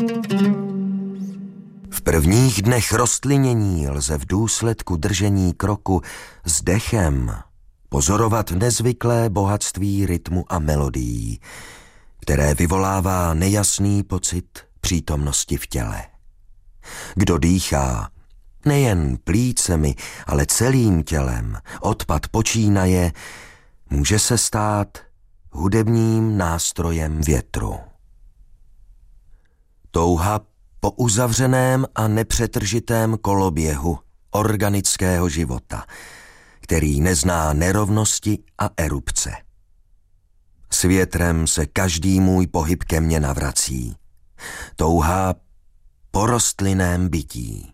V prvních dnech rostlinění lze v důsledku držení kroku s dechem pozorovat nezvyklé bohatství rytmu a melodií, které vyvolává nejasný pocit přítomnosti v těle. Kdo dýchá, nejen plícemi, ale celým tělem, odpad počínaje, může se stát hudebním nástrojem větru. Touha po uzavřeném a nepřetržitém koloběhu organického života, který nezná nerovnosti a erupce. S větrem se každý můj pohyb ke mně navrací. Touha po rostlinném bytí.